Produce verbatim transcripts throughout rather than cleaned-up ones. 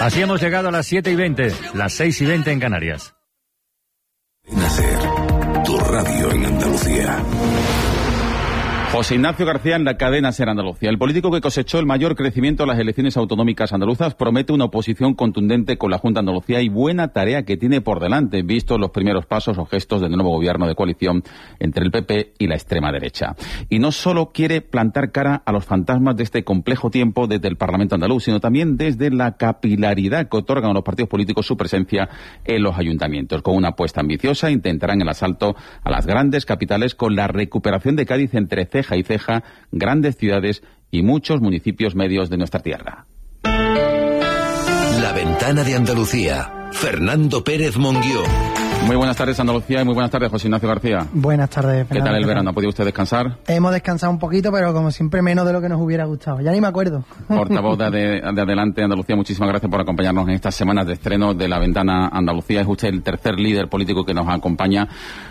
Así hemos llegado a las siete y veinte, las seis y veinte en Canarias. Nacer, tu radio en Andalucía. José Ignacio García en la cadena SER Andalucía. El político que cosechó el mayor crecimiento en las elecciones autonómicas andaluzas promete una oposición contundente con la Junta de Andalucía y buena tarea que tiene por delante, visto los primeros pasos o gestos del nuevo gobierno de coalición entre el P P y la extrema derecha. Y no solo quiere plantar cara a los fantasmas de este complejo tiempo desde el Parlamento andaluz, sino también desde la capilaridad que otorgan a los partidos políticos su presencia en los ayuntamientos. Con una apuesta ambiciosa intentarán el asalto a las grandes capitales con la recuperación de Cádiz entre ceja y ceja, grandes ciudades y muchos municipios medios de nuestra tierra. La ventana de Andalucía. Fernando Pérez Monguió. Muy buenas tardes, Andalucía, y muy buenas tardes, José Ignacio García. Buenas tardes, Fernando. ¿Qué tal el verano? ¿Ha podido usted descansar? Hemos descansado un poquito, pero como siempre menos de lo que nos hubiera gustado. Ya ni me acuerdo. Portavoz de, de Adelante Andalucía, muchísimas gracias por acompañarnos en estas semanas de estreno de La Ventana Andalucía. Es usted el tercer líder político que nos acompaña.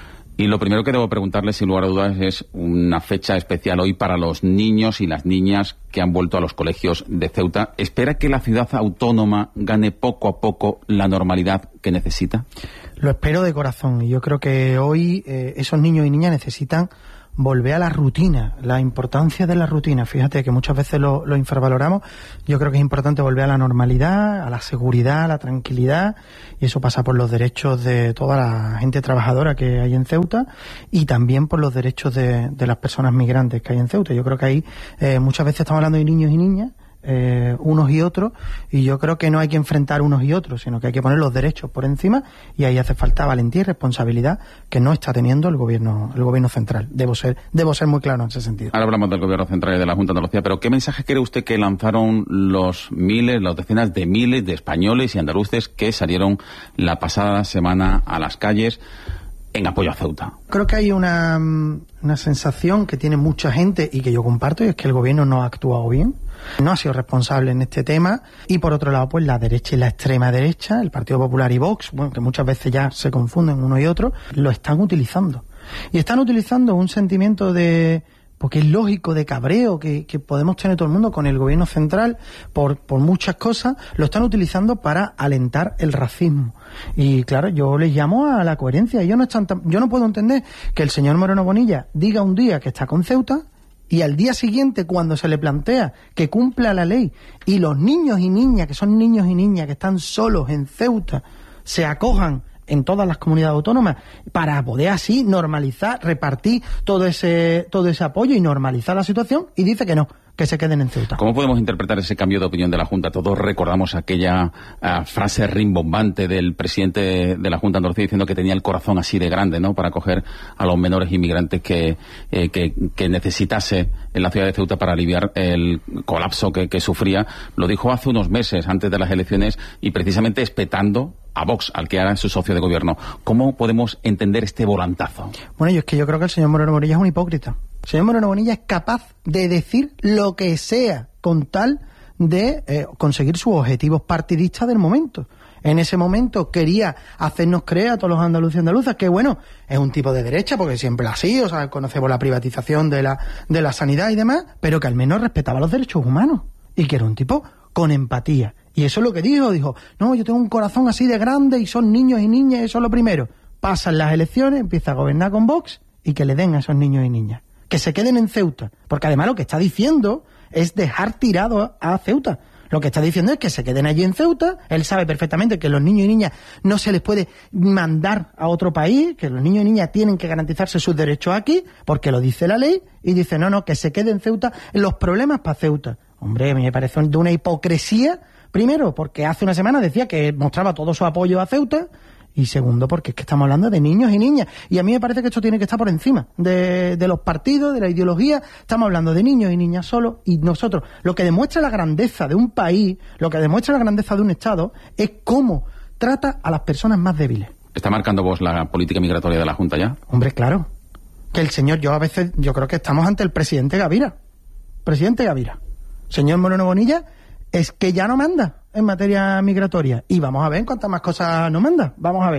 Y lo primero que debo preguntarle, sin lugar a dudas, es una fecha especial hoy para los niños y las niñas que han vuelto a los colegios de Ceuta. ¿Espera que la ciudad autónoma gane poco a poco la normalidad que necesita? Lo espero de corazón, y yo creo que hoy eh, esos niños y niñas necesitan volver a la rutina, la importancia de la rutina. Fíjate que muchas veces lo, lo infravaloramos. Yo creo que es importante volver a la normalidad, a la seguridad, a la tranquilidad, y eso pasa por los derechos de toda la gente trabajadora que hay en Ceuta y también por los derechos de, de las personas migrantes que hay en Ceuta. Yo creo que ahí eh, muchas veces estamos hablando de niños y niñas, Eh, unos y otros, y yo creo que no hay que enfrentar unos y otros, sino que hay que poner los derechos por encima, y ahí hace falta valentía y responsabilidad que no está teniendo el gobierno el gobierno central. Debo ser debo ser muy claro en ese sentido. Ahora hablamos del gobierno central y de la Junta de Andalucía, pero ¿qué mensaje cree usted que lanzaron los miles, las decenas de miles de españoles y andaluces que salieron la pasada semana a las calles en apoyo a Ceuta? Creo que hay una, una sensación que tiene mucha gente y que yo comparto, y es que el gobierno no ha actuado bien, no ha sido responsable en este tema, y por otro lado pues la derecha y la extrema derecha, el Partido Popular y Vox, bueno, que muchas veces ya se confunden uno y otro, lo están utilizando. Y están utilizando un sentimiento de, porque es lógico, de cabreo que, que podemos tener todo el mundo con el gobierno central por, por muchas cosas, lo están utilizando para alentar el racismo. Y claro, yo les llamo a la coherencia. Yo no, están tan, yo no puedo entender que el señor Moreno Bonilla diga un día que está con Ceuta y al día siguiente, cuando se le plantea que cumpla la ley y los niños y niñas, que son niños y niñas que están solos en Ceuta, se acojan en todas las comunidades autónomas para poder así normalizar, repartir todo ese todo ese apoyo y normalizar la situación, y dice que no, que se queden en Ceuta. ¿Cómo podemos interpretar ese cambio de opinión de la Junta? Todos recordamos aquella uh, frase rimbombante del presidente de la Junta de Andalucía diciendo que tenía el corazón así de grande, ¿no?, para acoger a los menores inmigrantes que, eh, que, que necesitase en la ciudad de Ceuta para aliviar el colapso que, que sufría. Lo dijo hace unos meses, antes de las elecciones, y precisamente espetando a Vox, al que era su socio de gobierno. ¿Cómo podemos entender este volantazo? Bueno, yo es que yo creo que el señor Moreno Bonilla es un hipócrita. El señor Moreno Bonilla es capaz de decir lo que sea con tal de eh, conseguir sus objetivos partidistas del momento. En ese momento quería hacernos creer a todos los andaluces y andaluzas que, bueno, es un tipo de derecha, porque siempre ha sido, o sea, conocemos la privatización de la, de la sanidad y demás, pero que al menos respetaba los derechos humanos y que era un tipo con empatía. Y eso es lo que dijo, dijo, no, yo tengo un corazón así de grande y son niños y niñas, eso es lo primero. Pasan las elecciones, empieza a gobernar con Vox y que le den a esos niños y niñas. Que se queden en Ceuta, porque además lo que está diciendo es dejar tirado a Ceuta. Lo que está diciendo es que se queden allí en Ceuta. Él sabe perfectamente que los niños y niñas no se les puede mandar a otro país, que los niños y niñas tienen que garantizarse sus derechos aquí, porque lo dice la ley, y dice, no, no, que se quede en Ceuta, los problemas para Ceuta. Hombre, a mí me parece de una hipocresía, primero, porque hace una semana decía que mostraba todo su apoyo a Ceuta, y segundo, porque es que estamos hablando de niños y niñas. Y a mí me parece que esto tiene que estar por encima de, de los partidos, de la ideología. Estamos hablando de niños y niñas solos. Y nosotros, lo que demuestra la grandeza de un país, lo que demuestra la grandeza de un Estado, es cómo trata a las personas más débiles. ¿Está marcando vos la política migratoria de la Junta ya? Hombre, claro. Que el señor, yo a veces, yo creo que estamos ante el presidente Gavira. Presidente Gavira. Señor Moreno Bonilla, es que ya no manda en materia migratoria. Y vamos a ver cuántas más cosas no manda. Vamos a ver.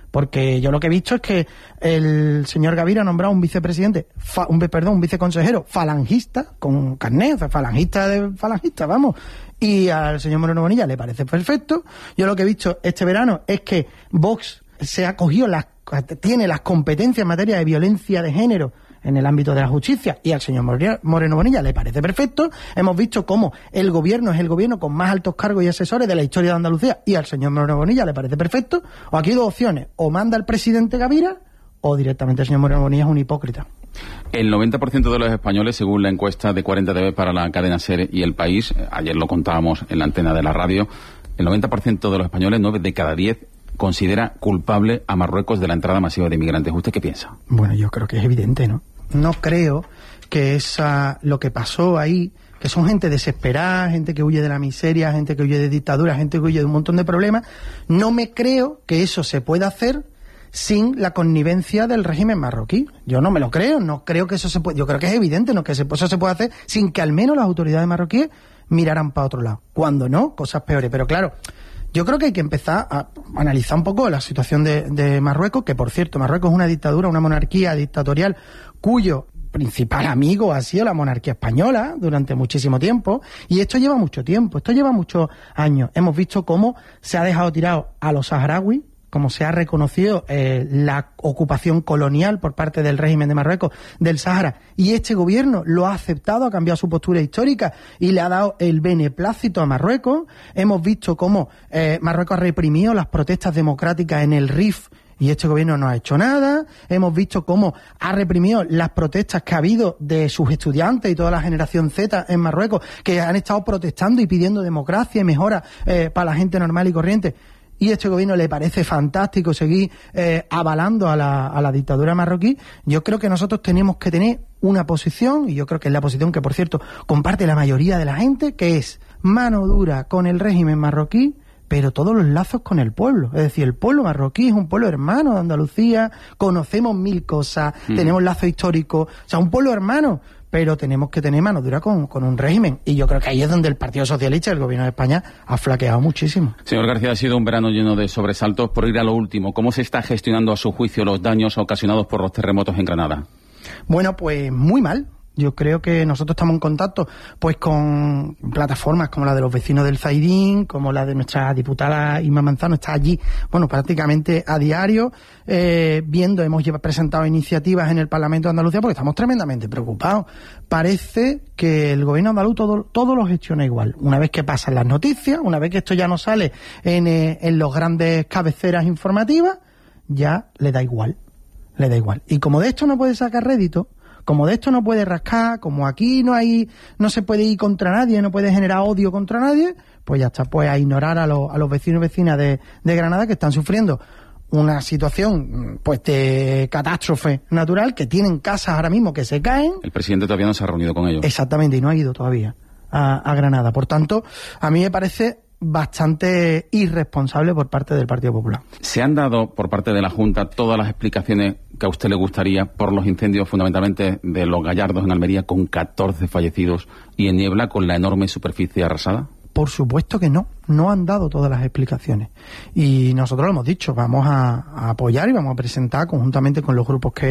Porque yo lo que he visto es que el señor Gavira ha nombrado un vicepresidente, fa, un, perdón, un viceconsejero falangista, con carnet, o sea, falangista de falangista, vamos, y al señor Moreno Bonilla le parece perfecto. Yo lo que he visto este verano es que Vox se ha cogido las, tiene las competencias en materia de violencia de género en el ámbito de la justicia, y al señor Moreno Bonilla le parece perfecto. Hemos visto cómo el gobierno es el gobierno con más altos cargos y asesores de la historia de Andalucía, y al señor Moreno Bonilla le parece perfecto. O aquí hay dos opciones: o manda el presidente Gavira, o directamente el señor Moreno Bonilla es un hipócrita. El noventa por ciento de los españoles, según la encuesta de cuarenta T V para la cadena SER y El País, ayer lo contábamos en la antena de la radio, el noventa por ciento de los españoles, nueve de cada diez, considera culpable a Marruecos de la entrada masiva de inmigrantes. ¿Usted qué piensa? Bueno, yo creo que es evidente, ¿no? No creo que esa lo que pasó ahí, que son gente desesperada, gente que huye de la miseria, gente que huye de dictadura, gente que huye de un montón de problemas, no me creo que eso se pueda hacer sin la connivencia del régimen marroquí. Yo no me lo creo, no creo que eso se pueda, yo creo que es evidente, no que eso se pueda hacer sin que al menos las autoridades marroquíes miraran para otro lado. Cuando no, cosas peores. Pero claro, yo creo que hay que empezar a analizar un poco la situación de, de Marruecos, que por cierto, Marruecos es una dictadura, una monarquía dictatorial cuyo principal amigo ha sido la monarquía española durante muchísimo tiempo, y esto lleva mucho tiempo, esto lleva muchos años. Hemos visto cómo se ha dejado tirado a los saharauis, como se ha reconocido eh, la ocupación colonial por parte del régimen de Marruecos del Sáhara, y este gobierno lo ha aceptado, ha cambiado su postura histórica y le ha dado el beneplácito a Marruecos. Hemos visto cómo eh, Marruecos ha reprimido las protestas democráticas en el Rif, y este gobierno no ha hecho nada. Hemos visto cómo ha reprimido las protestas que ha habido de sus estudiantes y toda la generación Z en Marruecos, que han estado protestando y pidiendo democracia y mejora eh, para la gente normal y corriente. Y a este gobierno le parece fantástico seguir eh, avalando a la, a la dictadura marroquí. Yo creo que nosotros tenemos que tener una posición, y yo creo que es la posición que, por cierto, comparte la mayoría de la gente, que es mano dura con el régimen marroquí, pero todos los lazos con el pueblo. Es decir, el pueblo marroquí es un pueblo hermano de Andalucía, conocemos mil cosas, mm. tenemos lazos históricos, o sea, un pueblo hermano, pero tenemos que tener mano dura con, con un régimen. Y yo creo que ahí es donde el Partido Socialista y el Gobierno de España ha flaqueado muchísimo. Señor García, ha sido un verano lleno de sobresaltos. Por ir a lo último, ¿cómo se está gestionando a su juicio los daños ocasionados por los terremotos en Granada? Bueno, pues muy mal. Yo creo que nosotros estamos en contacto pues con plataformas como la de los vecinos del Zaidín, como la de nuestra diputada Inma Manzano, está allí, bueno, prácticamente a diario, eh, viendo, hemos presentado iniciativas en el Parlamento de Andalucía porque estamos tremendamente preocupados. Parece que el gobierno andaluz todo, todo lo gestiona igual. Una vez que pasan las noticias, una vez que esto ya no sale en, eh, en los grandes cabeceras informativas, ya le da igual, le da igual. Y como de esto no puede sacar rédito, como de esto no puede rascar, como aquí no hay, no se puede ir contra nadie, no puede generar odio contra nadie, pues ya está, pues a ignorar a los, a los vecinos y vecinas de, de Granada, que están sufriendo una situación pues de catástrofe natural, que tienen casas ahora mismo que se caen. El presidente todavía no se ha reunido con ellos. Exactamente, y no ha ido todavía a, a Granada. Por tanto, a mí me parece bastante irresponsable por parte del Partido Popular. ¿Se han dado por parte de la Junta todas las explicaciones que a usted le gustaría por los incendios fundamentalmente de Los Gallardos en Almería, con catorce fallecidos, y en Niebla con la enorme superficie arrasada? Por supuesto que no, no han dado todas las explicaciones. Y nosotros lo hemos dicho, vamos a, a apoyar y vamos a presentar conjuntamente con los grupos que,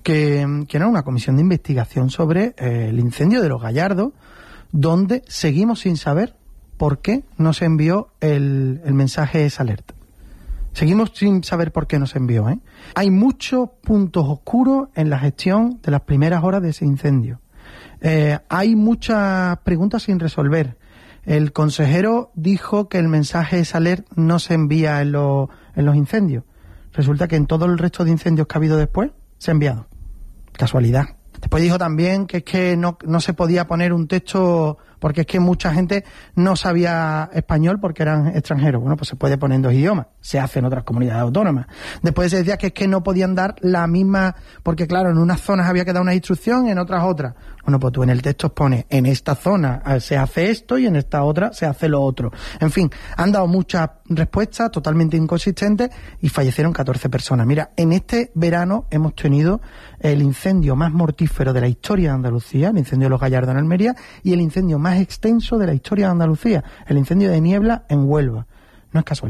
que quieren una comisión de investigación sobre eh, el incendio de Los Gallardos, donde seguimos sin saber por qué no se envió el, el mensaje esa alerta. Seguimos sin saber por qué no se envió, ¿eh? Hay muchos puntos oscuros en la gestión de las primeras horas de ese incendio. Eh, hay muchas preguntas sin resolver. El consejero dijo que el mensaje esa alerta no se envía en, lo, en los incendios. Resulta que en todo el resto de incendios que ha habido después se ha enviado. Casualidad. Después dijo también que es que no, no se podía poner un texto porque es que mucha gente no sabía español porque eran extranjeros. Bueno, pues se puede poner en dos idiomas. Se hace en otras comunidades autónomas. Después se decía que es que no podían dar la misma, porque claro, en unas zonas había que dar una instrucción, en otras otras. Bueno, pues tú en el texto pones, en esta zona se hace esto y en esta otra se hace lo otro. En fin, han dado muchas respuestas totalmente inconsistentes y fallecieron catorce personas. Mira, en este verano hemos tenido el incendio más mortífero de la historia de Andalucía, el incendio de Los Gallardos en Almería, y el incendio más extenso de la historia de Andalucía, el incendio de Niebla en Huelva. No es casualidad.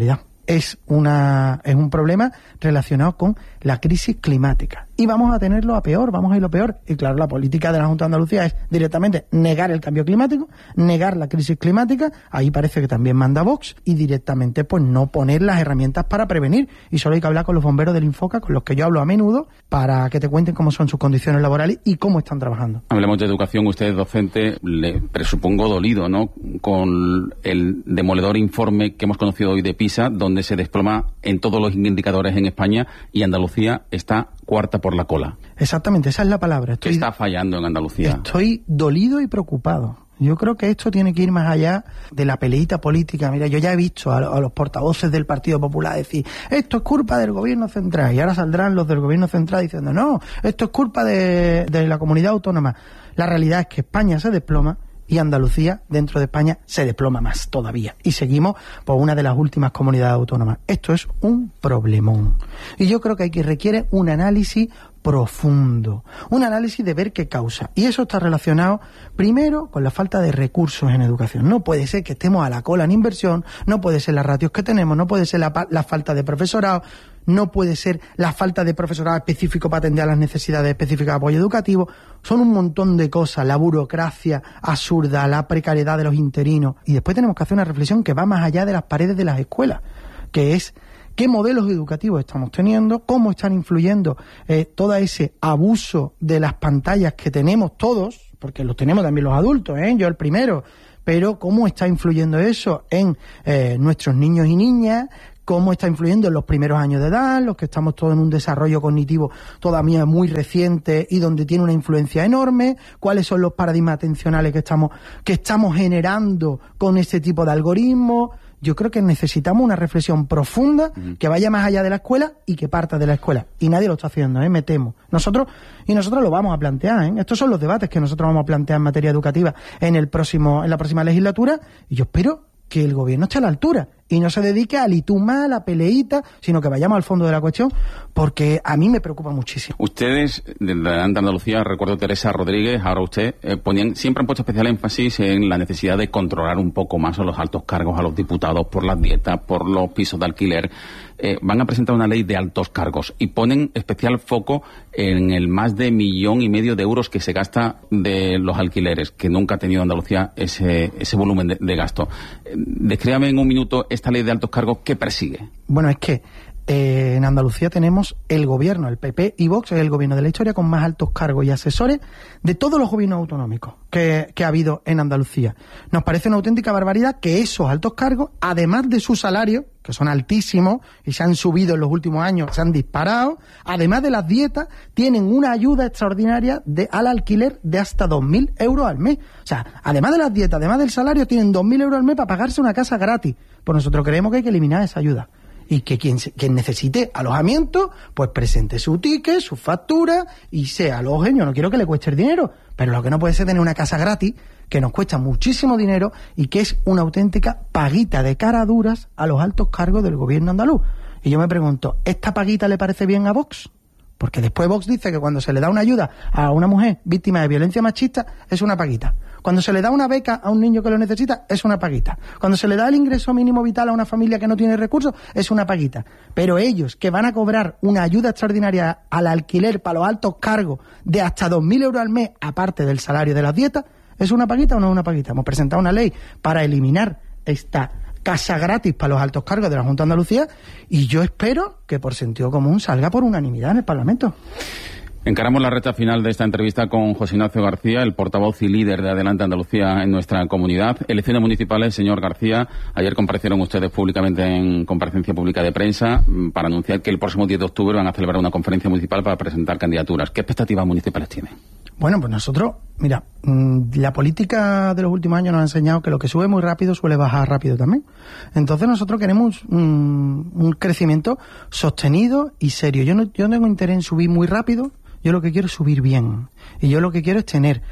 es una es un problema relacionado con la crisis climática. Y vamos a tenerlo a peor, vamos a irlo peor. Y claro, la política de la Junta de Andalucía es directamente negar el cambio climático, negar la crisis climática, ahí parece que también manda Vox, y directamente pues no poner las herramientas para prevenir. Y solo hay que hablar con los bomberos del Infoca, con los que yo hablo a menudo, para que te cuenten cómo son sus condiciones laborales y cómo están trabajando. Hablemos de educación. Usted es docente, le presupongo dolido, ¿no?, con el demoledor informe que hemos conocido hoy de PISA, donde se desploma en todos los indicadores en España y Andalucía está cuarta por la cola. Exactamente, esa es la palabra. Estoy, ¿Qué está fallando en Andalucía? Estoy dolido y preocupado. Yo creo que esto tiene que ir más allá de la peleita política. Mira, yo ya he visto a, a los portavoces del Partido Popular decir, esto es culpa del gobierno central, y ahora saldrán los del gobierno central diciendo, no, esto es culpa de, de la comunidad autónoma. La realidad es que España se desploma y Andalucía, dentro de España, se desploma más todavía. Y seguimos por una de las últimas comunidades autónomas. Esto es un problemón. Y yo creo que aquí requiere un análisis profundo, un análisis de ver qué causa. Y eso está relacionado, primero, con la falta de recursos en educación. No puede ser que estemos a la cola en inversión, no puede ser las ratios que tenemos, no puede ser la, la falta de profesorado, no puede ser la falta de profesorado específico para atender a las necesidades específicas de apoyo educativo. Son un montón de cosas, la burocracia absurda, la precariedad de los interinos. Y después tenemos que hacer una reflexión que va más allá de las paredes de las escuelas, que es qué modelos educativos estamos teniendo, cómo están influyendo eh, todo ese abuso de las pantallas que tenemos todos, porque los tenemos también los adultos, ¿eh? Yo el primero, pero cómo está influyendo eso en eh, nuestros niños y niñas, cómo está influyendo en los primeros años de edad, los que estamos todos en un desarrollo cognitivo todavía muy reciente y donde tiene una influencia enorme, cuáles son los paradigmas atencionales que estamos, que estamos generando con este tipo de algoritmos. Yo creo que necesitamos una reflexión profunda que vaya más allá de la escuela y que parta de la escuela. Y nadie lo está haciendo, ¿eh? Me temo. Nosotros, y nosotros lo vamos a plantear, ¿eh? Estos son los debates que nosotros vamos a plantear en materia educativa en el próximo, en la próxima legislatura, y yo espero que el gobierno esté a la altura y no se dedique a litumar, a la peleita, sino que vayamos al fondo de la cuestión, porque a mí me preocupa muchísimo. Ustedes, de Andalucía, recuerdo Teresa Rodríguez, ahora usted, eh, ponían, siempre han puesto especial énfasis en la necesidad de controlar un poco más a los altos cargos, a los diputados, por las dietas, por los pisos de alquiler. Eh, van a presentar una ley de altos cargos y ponen especial foco en el más de millón y medio de euros que se gasta de los alquileres, que nunca ha tenido Andalucía ese, ese volumen de, de gasto. Eh, descríbame en un minuto esta ley de altos cargos, ¿qué persigue? Bueno, es que eh, en Andalucía tenemos el gobierno, el P P y Vox, es el gobierno de la historia con más altos cargos y asesores de todos los gobiernos autonómicos que, que ha habido en Andalucía. Nos parece una auténtica barbaridad que esos altos cargos, además de sus salarios, que son altísimos y se han subido en los últimos años, se han disparado, además de las dietas, tienen una ayuda extraordinaria de, al alquiler de hasta dos mil euros al mes. O sea, además de las dietas, además del salario, tienen dos mil euros al mes para pagarse una casa gratis. Pues nosotros creemos que hay que eliminar esa ayuda. Y que quien, quien necesite alojamiento, pues presente su ticket, su factura y se aloje. Yo no quiero que le cueste el dinero, pero lo que no puede ser tener una casa gratis, que nos cuesta muchísimo dinero y que es una auténtica paguita de cara duras a los altos cargos del gobierno andaluz. Y yo me pregunto, ¿esta paguita le parece bien a Vox? Porque después Vox dice que cuando se le da una ayuda a una mujer víctima de violencia machista es una paguita. Cuando se le da una beca a un niño que lo necesita es una paguita. Cuando se le da el ingreso mínimo vital a una familia que no tiene recursos es una paguita. Pero ellos que van a cobrar una ayuda extraordinaria al alquiler para los altos cargos de hasta dos mil euros al mes, aparte del salario de las dietas, ¿es una paguita o no es una paguita? Hemos presentado una ley para eliminar esta casa gratis para los altos cargos de la Junta de Andalucía y yo espero que por sentido común salga por unanimidad en el Parlamento. Encaramos la recta final de esta entrevista con José Ignacio García, el portavoz y líder de Adelante Andalucía en nuestra comunidad. Elecciones municipales, señor García. Ayer comparecieron ustedes públicamente en comparecencia pública de prensa para anunciar que el próximo diez de octubre van a celebrar una conferencia municipal para presentar candidaturas. ¿Qué expectativas municipales tienen? Bueno, pues nosotros, mira, la política de los últimos años nos ha enseñado que lo que sube muy rápido suele bajar rápido también. Entonces nosotros queremos un, un crecimiento sostenido y serio. Yo no, yo no tengo interés en subir muy rápido, yo lo que quiero es subir bien. Y yo lo que quiero es tener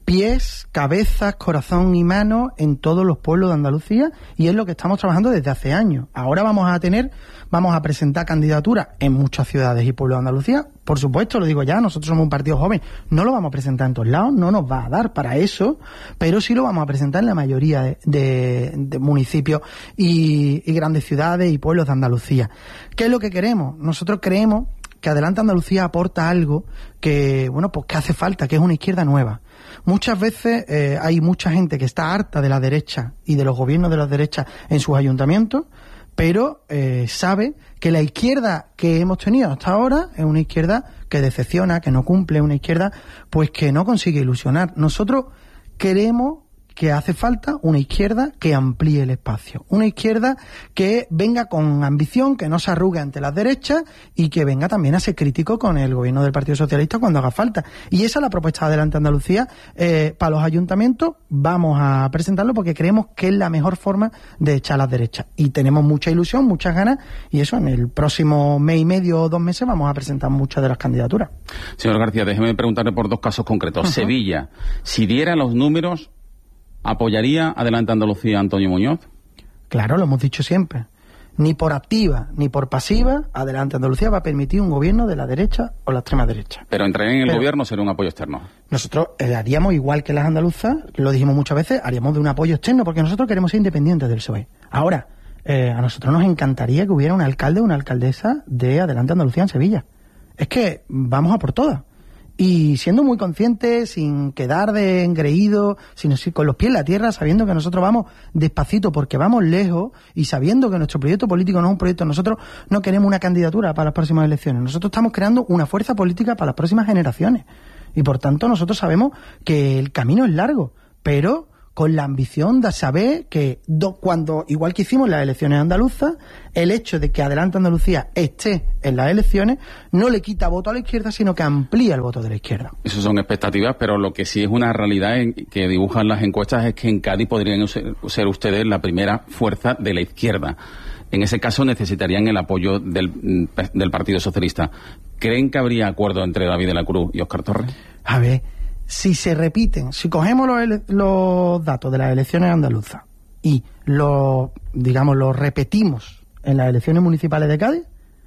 pies, cabezas, corazón y manos en todos los pueblos de Andalucía, y es lo que estamos trabajando desde hace años. Ahora vamos a tener, vamos a presentar candidaturas en muchas ciudades y pueblos de Andalucía. Por supuesto, lo digo ya, nosotros somos un partido joven, no lo vamos a presentar en todos lados, no nos va a dar para eso, pero sí lo vamos a presentar en la mayoría de, de, de municipios y, y grandes ciudades y pueblos de Andalucía. ¿Qué es lo que queremos? Nosotros creemos que Adelante Andalucía aporta algo que, bueno, pues que hace falta, que es una izquierda nueva. Muchas veces eh, hay mucha gente que está harta de la derecha y de los gobiernos de la derecha en sus ayuntamientos, pero eh, sabe que la izquierda que hemos tenido hasta ahora es una izquierda que decepciona, que no cumple, una izquierda pues que no consigue ilusionar. Nosotros queremos que hace falta una izquierda que amplíe el espacio, una izquierda que venga con ambición, que no se arrugue ante las derechas y que venga también a ser crítico con el gobierno del Partido Socialista cuando haga falta. Y esa es la propuesta de Adelante Andalucía. Eh, para los ayuntamientos vamos a presentarlo porque creemos que es la mejor forma de echar a las derechas. Y tenemos mucha ilusión, muchas ganas, y eso en el próximo mes y medio o dos meses vamos a presentar muchas de las candidaturas. Señor García, déjeme preguntarle por dos casos concretos. Uh-huh. Sevilla, si diera los números, ¿apoyaría Adelante Andalucía a Antonio Muñoz? Claro, lo hemos dicho siempre. Ni por activa ni por pasiva, Adelante Andalucía va a permitir un gobierno de la derecha o la extrema derecha. Pero entraría en el Pero gobierno, será un apoyo externo. Nosotros eh, haríamos igual que las andaluzas, lo dijimos muchas veces, haríamos de un apoyo externo porque nosotros queremos ser independientes del P S O E. Ahora, eh, a nosotros nos encantaría que hubiera un alcalde o una alcaldesa de Adelante Andalucía en Sevilla. Es que vamos a por todas. Y siendo muy conscientes, sin quedar de engreído, sino con los pies en la tierra, sabiendo que nosotros vamos despacito porque vamos lejos y sabiendo que nuestro proyecto político no es un proyecto, nosotros no queremos una candidatura para las próximas elecciones, nosotros estamos creando una fuerza política para las próximas generaciones y por tanto nosotros sabemos que el camino es largo, pero con la ambición de saber que do, cuando, igual que hicimos las elecciones andaluzas, el hecho de que Adelante Andalucía esté en las elecciones no le quita voto a la izquierda, sino que amplía el voto de la izquierda. Eso son expectativas, pero lo que sí es una realidad en, que dibujan las encuestas es que en Cádiz podrían ser, ser ustedes la primera fuerza de la izquierda. En ese caso necesitarían el apoyo del, del Partido Socialista. ¿Creen que habría acuerdo entre David de la Cruz y Óscar Torres? A ver, si se repiten, si cogemos los, ele- los datos de las elecciones andaluzas y los, digamos, los repetimos en las elecciones municipales de Cádiz,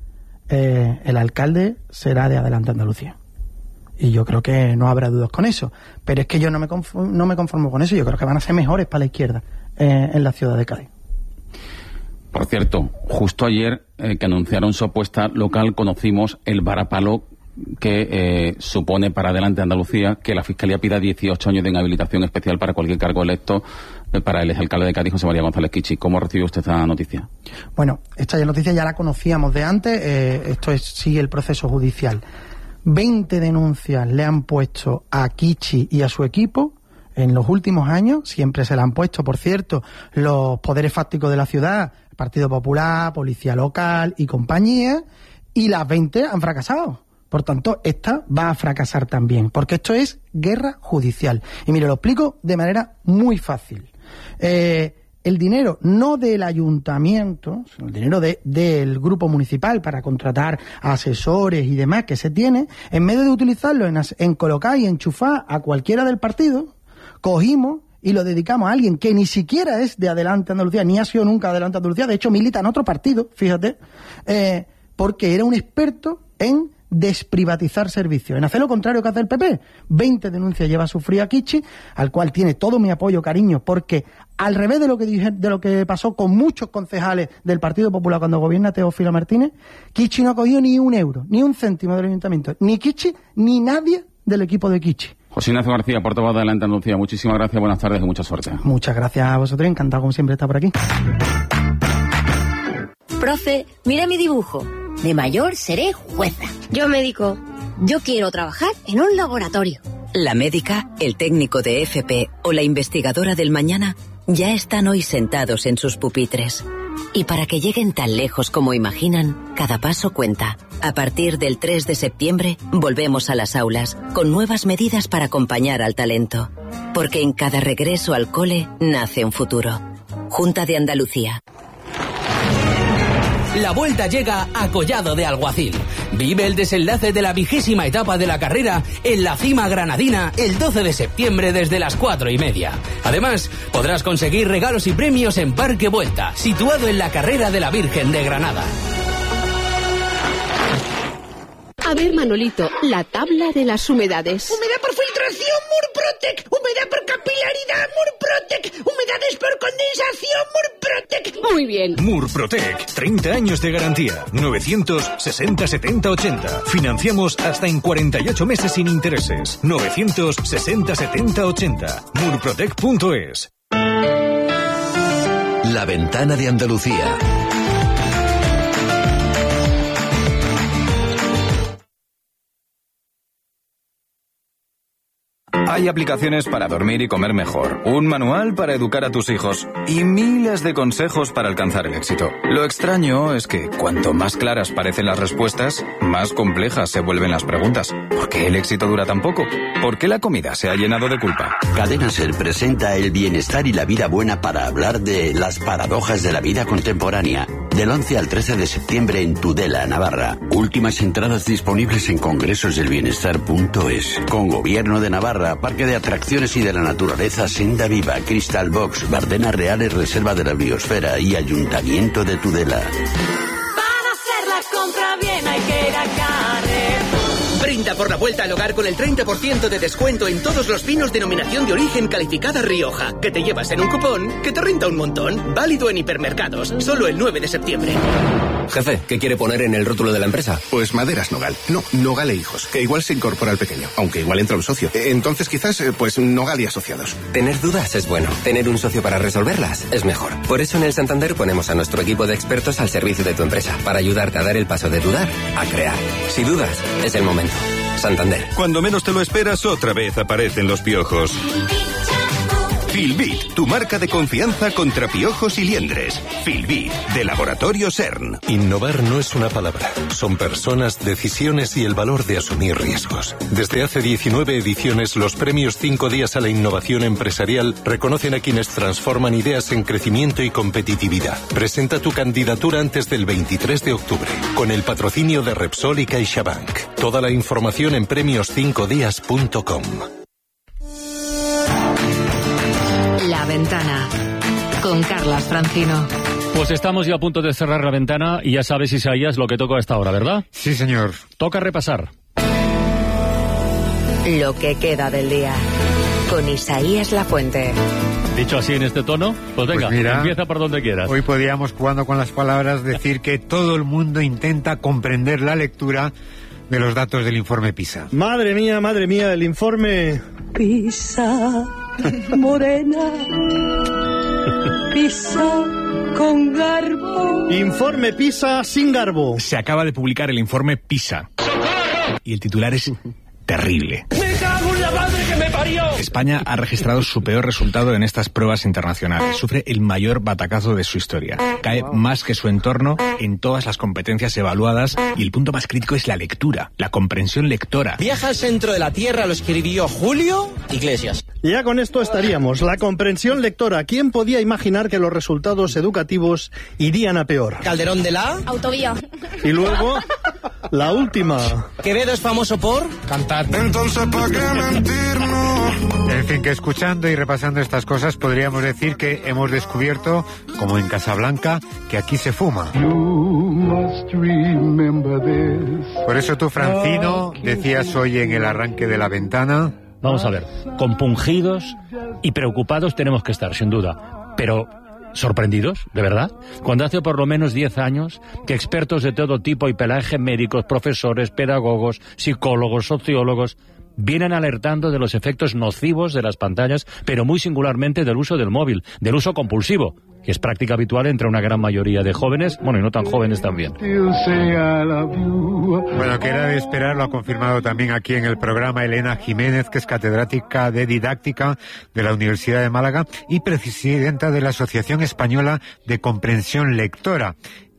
eh, el alcalde será de Adelante Andalucía. Y yo creo que no habrá dudas con eso. Pero es que yo no me conformo, no me conformo con eso. Yo creo que van a ser mejores para la izquierda eh, en la ciudad de Cádiz. Por cierto, justo ayer eh, que anunciaron su apuesta local, conocimos el varapalo que eh, supone para Adelante Andalucía que la Fiscalía pida dieciocho años de inhabilitación especial para cualquier cargo electo eh, para el exalcalde de Cádiz, José María González Kichi. ¿Cómo recibe usted esta noticia? Bueno, esta noticia ya la conocíamos de antes, eh, esto es, sigue el proceso judicial. veinte denuncias le han puesto a Kichi y a su equipo en los últimos años, siempre se le han puesto, por cierto, los poderes fácticos de la ciudad, el Partido Popular, Policía Local y compañía, y las veinte han fracasado. Por tanto, esta va a fracasar también, porque esto es guerra judicial. Y mire, lo explico de manera muy fácil. Eh, el dinero no del ayuntamiento, sino el dinero de, del grupo municipal para contratar asesores y demás que se tiene, en vez de utilizarlo en, en colocar y enchufar a cualquiera del partido, cogimos y lo dedicamos a alguien que ni siquiera es de Adelante Andalucía, ni ha sido nunca Adelante Andalucía, de hecho milita en otro partido, fíjate, eh, porque era un experto en desprivatizar servicios, en hacer lo contrario que hace el P P. veinte denuncias lleva a sufrir a Kichi, al cual tiene todo mi apoyo, cariño, porque al revés de lo que dije, de lo que pasó con muchos concejales del Partido Popular cuando gobierna Teófilo Martínez, Kichi no ha cogido ni un euro, ni un céntimo del ayuntamiento, ni Kichi, ni nadie del equipo de Kichi. José Ignacio García, portavoz de Adelante Andalucía, muchísimas gracias, buenas tardes y mucha suerte. Muchas gracias a vosotros, encantado como siempre de estar por aquí. Profe, mira mi dibujo. De mayor seré jueza. Yo médico. Yo quiero trabajar en un laboratorio. La médica, el técnico de F P o la investigadora del mañana ya están hoy sentados en sus pupitres. Y para que lleguen tan lejos como imaginan, cada paso cuenta. A partir del tres de septiembre, volvemos a las aulas, con nuevas medidas para acompañar al talento. Porque en cada regreso al cole nace un futuro. Junta de Andalucía. La vuelta llega a Collado de Alguacil. Vive el desenlace de la vigésima etapa de la carrera en la cima granadina el doce de septiembre desde las cuatro y media. Además, podrás conseguir regalos y premios en Parque Vuelta, situado en la carrera de la Virgen de Granada. A ver, Manolito, la tabla de las humedades. Humedad por filtración, Murprotec. Humedad por capilaridad, Murprotec. Humedades por condensación, Murprotec. Muy bien. Murprotec, treinta años de garantía. novecientos sesenta setenta ochenta. Financiamos hasta en cuarenta y ocho meses sin intereses. novecientos sesenta setenta ochenta. murprotec punto es. La Ventana de Andalucía. Hay aplicaciones para dormir y comer mejor, un manual para educar a tus hijos y miles de consejos para alcanzar el éxito. Lo extraño es que cuanto más claras parecen las respuestas, más complejas se vuelven las preguntas. ¿Por qué el éxito dura tan poco? ¿Por qué la comida se ha llenado de culpa? Cadena Ser presenta el bienestar y la vida buena para hablar de las paradojas de la vida contemporánea. Del once al trece de septiembre en Tudela, Navarra. Últimas entradas disponibles en congresosdelbienestar punto es. Con Gobierno de Navarra, Parque de Atracciones y de la Naturaleza Senda Viva, Crystal Box, Bardenas Reales, Reserva de la Biosfera y Ayuntamiento de Tudela. Para hacer la compra bien hay que ir a Carrefour. Brinda por la vuelta al hogar con el treinta por ciento de descuento en todos los vinos denominación de origen calificada Rioja, que te llevas en un cupón que te renta un montón. Válido en hipermercados, solo el nueve de septiembre. Jefe, ¿qué quiere poner en el rótulo de la empresa? Pues Maderas Nogal. No, Nogal e Hijos, que igual se incorpora al pequeño, aunque igual entra un socio. Entonces quizás, pues Nogal y Asociados. Tener dudas es bueno. Tener un socio para resolverlas es mejor. Por eso en el Santander ponemos a nuestro equipo de expertos al servicio de tu empresa, para ayudarte a dar el paso de dudar a crear. Si dudas, es el momento. Santander. Cuando menos te lo esperas, otra vez aparecen los piojos. Filbit, tu marca de confianza contra piojos y liendres. Filbit, de Laboratorio CERN. Innovar no es una palabra. Son personas, decisiones y el valor de asumir riesgos. Desde hace diecinueve ediciones, los premios Cinco Días a la Innovación Empresarial reconocen a quienes transforman ideas en crecimiento y competitividad. Presenta tu candidatura antes del veintitrés de octubre, con el patrocinio de Repsol y CaixaBank. Toda la información en premios cinco días punto com. La Ventana, con Carlas Francino. Pues estamos ya a punto de cerrar La Ventana y ya sabes, Isaías, lo que toca a esta hora, ¿verdad? Sí, señor. Toca repasar. Lo que queda del día, con Isaías Lafuente. Dicho así en este tono, pues venga, pues mira, empieza por donde quieras. Hoy podíamos, jugando con las palabras, decir que todo el mundo intenta comprender la lectura de los datos del informe PISA. Madre mía, madre mía, el informe... PISA, morena, PISA con garbo. Informe PISA sin garbo. Se acaba de publicar el informe PISA. Y el titular es terrible. ¡Me cago en la madre que me parió! España ha registrado su peor resultado en estas pruebas internacionales. Sufre el mayor batacazo de su historia. Cae más que su entorno en todas las competencias evaluadas y el punto más crítico es la lectura, la comprensión lectora. Viaja al centro de la Tierra lo escribió Julio Iglesias. Ya con esto estaríamos. La comprensión lectora. ¿Quién podía imaginar que los resultados educativos irían a peor? Calderón de la... Autovía. Y luego, la última. Quevedo es famoso por... cantar. Entonces, ¿para qué mentirnos? En fin, que escuchando y repasando estas cosas podríamos decir que hemos descubierto, como en Casablanca, que aquí se fuma. Por eso tú, Francino, decías hoy en el arranque de La Ventana... Vamos a ver, compungidos y preocupados tenemos que estar, sin duda, pero... ¿sorprendidos? ¿De verdad? Cuando hace por lo menos diez años que expertos de todo tipo y pelaje, médicos, profesores, pedagogos, psicólogos, sociólogos, vienen alertando de los efectos nocivos de las pantallas, pero muy singularmente del uso del móvil, del uso compulsivo, que es práctica habitual entre una gran mayoría de jóvenes, bueno, y no tan jóvenes también. Bueno, que era de esperar, lo ha confirmado también aquí en el programa Elena Jiménez, que es catedrática de didáctica de la Universidad de Málaga y presidenta de la Asociación Española de Comprensión Lectora.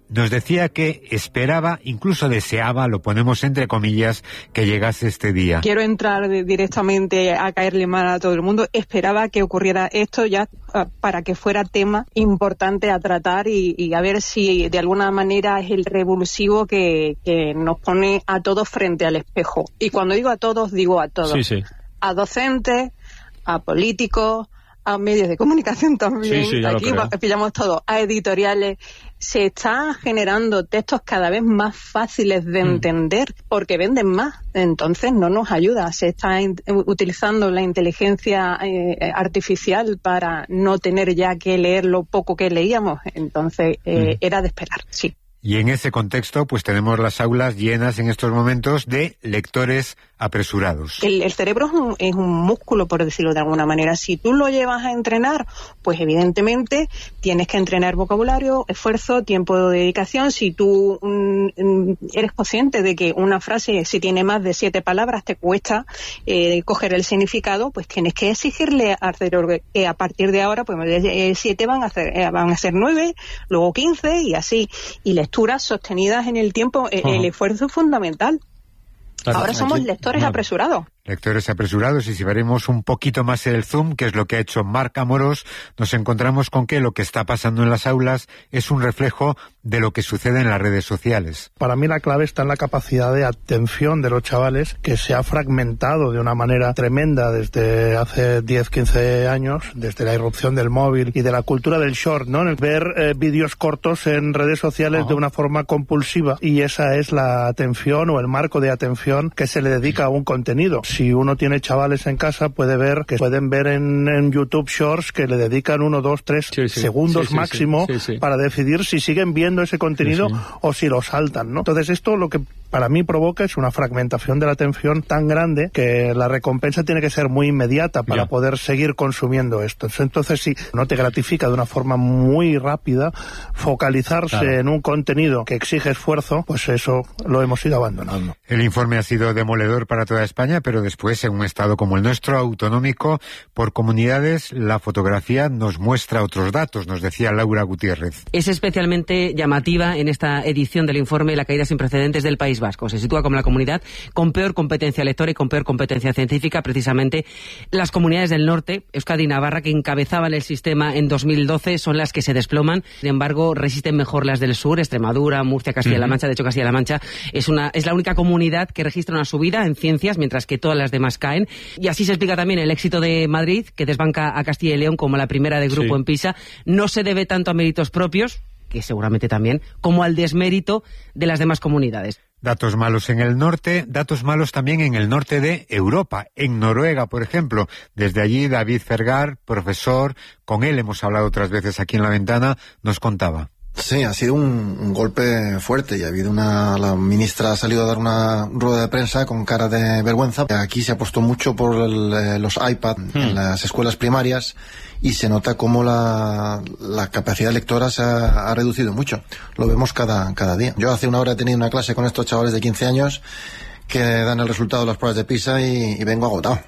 nos decía que esperaba, incluso deseaba, lo ponemos entre comillas, que llegase este día. Quiero entrar de, directamente a caerle mal a todo el mundo. Esperaba que ocurriera esto ya uh, para que fuera tema importante a tratar y, y a ver si de alguna manera es el revulsivo que, que nos pone a todos frente al espejo. Y cuando digo a todos, digo a todos. Sí, sí. A docentes, a políticos, a medios de comunicación también, sí, sí, ya aquí pillamos todo, a editoriales. Se están generando textos cada vez más fáciles de mm. entender porque venden más, entonces no nos ayuda. Se está in- utilizando la inteligencia eh, artificial para no tener ya que leer lo poco que leíamos, entonces eh, mm. era de esperar, sí. Y en ese contexto, pues tenemos las aulas llenas en estos momentos de lectores apresurados. El, el cerebro es un, es un músculo, por decirlo de alguna manera. Si tú lo llevas a entrenar, pues evidentemente tienes que entrenar vocabulario, esfuerzo, tiempo de dedicación. Si tú mm, eres consciente de que una frase, si tiene más de siete palabras, te cuesta eh, coger el significado, pues tienes que exigirle al cerebro que a partir de ahora, pues de siete van a ser, eh, van a ser nueve, luego quince y así. Y lecturas sostenidas en el tiempo, el, el esfuerzo es fundamental. Claro, ahora somos aquí, lectores claro. apresurados. Lectores apresurados, y si veremos un poquito más el zoom, que es lo que ha hecho Marc Amorós, nos encontramos con que lo que está pasando en las aulas es un reflejo de lo que sucede en las redes sociales. Para mí la clave está en la capacidad de atención de los chavales, que se ha fragmentado de una manera tremenda desde hace diez, quince años, desde la irrupción del móvil y de la cultura del short, ¿no? En el ver eh, vídeos cortos en redes sociales uh-huh. de una forma compulsiva, y esa es la atención o el marco de atención que se le dedica a un contenido. Si uno tiene chavales en casa, puede ver que pueden ver en, en YouTube Shorts que le dedican uno, dos, tres sí, sí. segundos sí, sí, máximo sí, sí, sí. para decidir si siguen viendo ese contenido sí, sí. o si lo saltan, ¿no? Entonces esto lo que para mí provoca es una fragmentación de la atención tan grande que la recompensa tiene que ser muy inmediata para yeah. poder seguir consumiendo esto. Entonces, si no te gratifica de una forma muy rápida, focalizarse claro. en un contenido que exige esfuerzo, pues eso lo hemos ido abandonando. El informe ha sido demoledor para toda España, pero después, en un estado como el nuestro, autonómico, por comunidades, la fotografía nos muestra otros datos, nos decía Laura Gutiérrez. Es especialmente llamativa en esta edición del informe la caída sin precedentes del País Vasco. Se sitúa como la comunidad con peor competencia lectora y con peor competencia científica. Precisamente las comunidades del norte, Euskadi y Navarra, que encabezaban el sistema en dos mil doce, son las que se desploman. Sin embargo, resisten mejor las del sur, Extremadura, Murcia, Castilla-La Mancha. De hecho, Castilla-La Mancha es una es la única comunidad que registra una subida en ciencias, mientras que todas las demás caen. Y así se explica también el éxito de Madrid, que desbanca a Castilla y León como la primera de grupo sí. en PISA. No se debe tanto a méritos propios, que seguramente también, como al desmérito de las demás comunidades. Datos malos en el norte, datos malos también en el norte de Europa, en Noruega, por ejemplo. Desde allí, David Fergar, profesor, con él hemos hablado otras veces aquí en La Ventana, nos contaba. Sí, ha sido un, un golpe fuerte y ha habido una... La ministra ha salido a dar una rueda de prensa con cara de vergüenza. Aquí se ha puesto mucho por el, eh, los iPad hmm. en las escuelas primarias y se nota cómo la, la capacidad lectora se ha, ha reducido mucho. Lo vemos cada, cada día. Yo hace una hora he tenido una clase con estos chavales de quince años que dan el resultado de las pruebas de PISA y, y vengo agotado.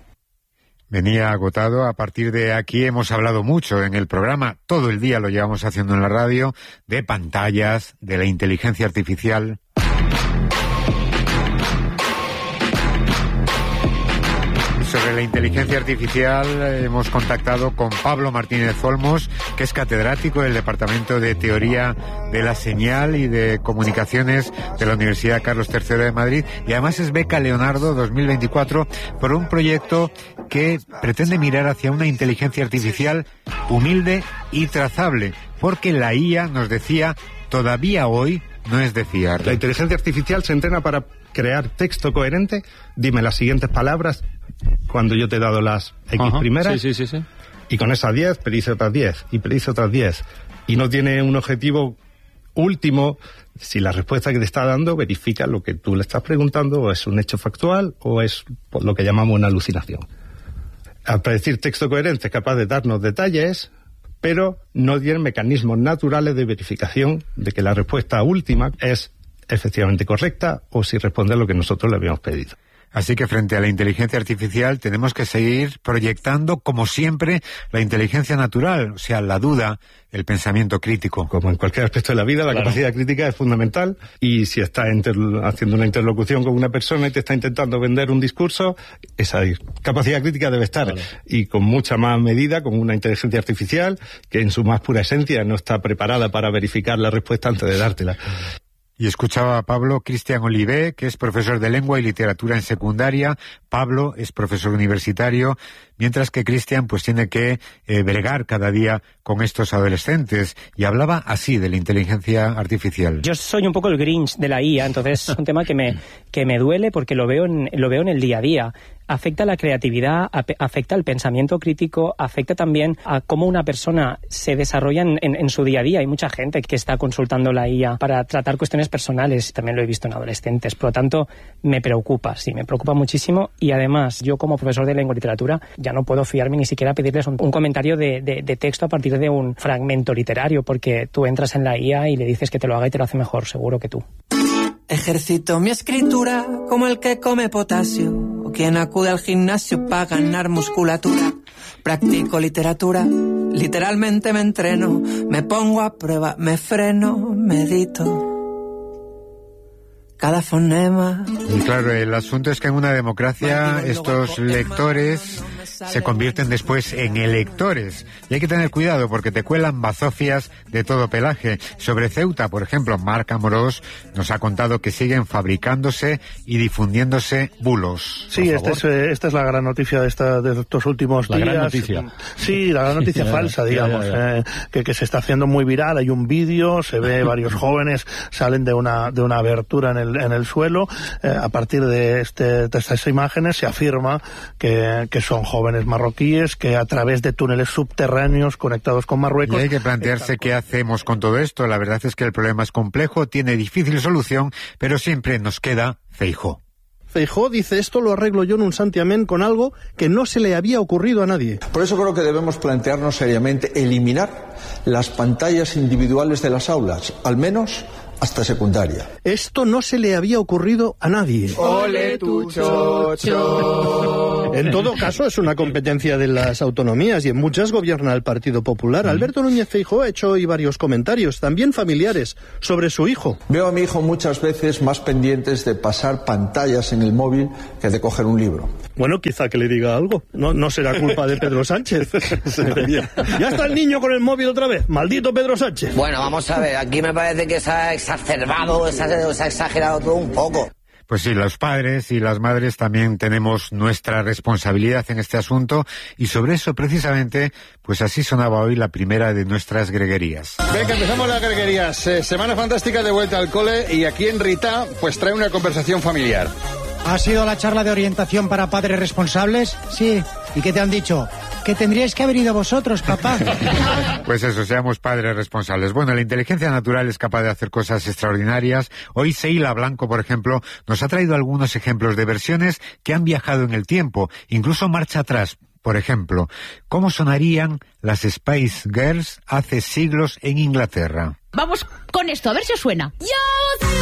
Venía agotado. A partir de aquí hemos hablado mucho en el programa, todo el día lo llevamos haciendo en la radio, de pantallas, de la inteligencia artificial. Sobre la inteligencia artificial hemos contactado con Pablo Martínez Olmos, que es catedrático del Departamento de Teoría de la Señal y de Comunicaciones de la Universidad Carlos tercero de Madrid, y además es beca Leonardo dos mil veinticuatro por un proyecto que pretende mirar hacia una inteligencia artificial humilde y trazable, porque la I A, nos decía, todavía hoy no es de fiar. La inteligencia artificial se entrena para crear texto coherente. Dime las siguientes palabras cuando yo te he dado las X Ajá, primeras. Sí, sí, sí, sí. Y con esas diez predice otras diez y predice otras diez. Y no tiene un objetivo último. Si la respuesta que te está dando verifica lo que tú le estás preguntando, o es un hecho factual o es lo que llamamos una alucinación. Al predecir texto coherente es capaz de darnos detalles, pero no tiene mecanismos naturales de verificación de que la respuesta última es efectivamente correcta o si responde a lo que nosotros le habíamos pedido. Así que frente a la inteligencia artificial tenemos que seguir proyectando, como siempre, la inteligencia natural, o sea, la duda, el pensamiento crítico. Como en cualquier aspecto de la vida, la claro. capacidad crítica es fundamental, y si estás haciendo una interlocución con una persona y te está intentando vender un discurso, esa capacidad crítica debe estar, vale. y con mucha más medida, con una inteligencia artificial que en su más pura esencia no está preparada para verificar la respuesta antes de dártela. Y escuchaba a Pablo Cristian Olivé, que es profesor de lengua y literatura en secundaria. Pablo es profesor universitario, mientras que Cristian pues tiene que eh, bregar cada día con estos adolescentes. Y hablaba así de la inteligencia artificial. Yo soy un poco el Grinch de la I A, entonces es un tema que me, que me duele porque lo veo en, lo veo en el día a día. Afecta la creatividad, afecta el pensamiento crítico, afecta también a cómo una persona se desarrolla en, en, en su día a día. Hay mucha gente que está consultando la I A para tratar cuestiones personales, también lo he visto en adolescentes. Por lo tanto, me preocupa, sí, me preocupa muchísimo. Y además, yo como profesor de lengua y literatura ya no puedo fiarme ni siquiera a pedirles un, un comentario de, de, de texto a partir de un fragmento literario, porque tú entras en la I A y le dices que te lo haga y te lo hace mejor, seguro que tú. Ejercito mi escritura como el que come potasio o quien acude al gimnasio para ganar musculatura. Practico literatura, literalmente me entreno, me pongo a prueba, me freno, medito cada fonema. Y claro, el asunto es que en una democracia estos lectores se convierten después en electores. Y hay que tener cuidado porque te cuelan bazofias de todo pelaje. Sobre Ceuta, por ejemplo, Marc Amorós nos ha contado que siguen fabricándose y difundiéndose bulos. Sí, esta es, eh, esta es la gran noticia de, esta, de estos últimos la días. La gran noticia. Sí, la gran noticia falsa, digamos, ya, ya, ya. Eh, que, que se está haciendo muy viral. Hay un vídeo, se ve varios jóvenes, salen de una, de una abertura en el, en el suelo. Eh, a partir de, este, de estas imágenes se afirma que, que son jóvenes marroquíes que a través de túneles subterráneos conectados con Marruecos... Y hay que plantearse qué hacemos con todo esto. La verdad es que el problema es complejo, tiene difícil solución, pero siempre nos queda Feijóo. Feijóo dice, esto lo arreglo yo en un santiamén con algo que no se le había ocurrido a nadie. Por eso creo que debemos plantearnos seriamente eliminar las pantallas individuales de las aulas, al menos hasta secundaria. Esto no se le había ocurrido a nadie. ¡Ole tu chocho! En todo caso, es una competencia de las autonomías y en muchas gobierna el Partido Popular. Mm. Alberto Núñez Feijóo ha hecho hoy varios comentarios, también familiares, sobre su hijo. Veo a mi hijo muchas veces más pendientes de pasar pantallas en el móvil que de coger un libro. Bueno, quizá que le diga algo. No, no será culpa de Pedro Sánchez. Ya está el niño con el móvil otra vez. Maldito Pedro Sánchez. Bueno, vamos a ver. Aquí me parece que se ha exacerbado, se ha, se ha exagerado todo un poco. Pues sí, los padres y las madres también tenemos nuestra responsabilidad en este asunto y sobre eso precisamente, pues así sonaba hoy la primera de nuestras greguerías. Venga, empezamos las greguerías. Eh, semana fantástica de vuelta al cole y aquí en Rita pues trae una conversación familiar. ¿Ha sido la charla de orientación para padres responsables? Sí. ¿Y qué te han dicho? Que tendríais que haber ido vosotros, papá. Pues eso, seamos padres responsables. Bueno, la inteligencia natural es capaz de hacer cosas extraordinarias. Hoy Seila Blanco, por ejemplo, nos ha traído algunos ejemplos de versiones que han viajado en el tiempo, incluso marcha atrás. Por ejemplo, ¿cómo sonarían las Spice Girls hace siglos en Inglaterra? Vamos con esto, a ver si os suena. Yo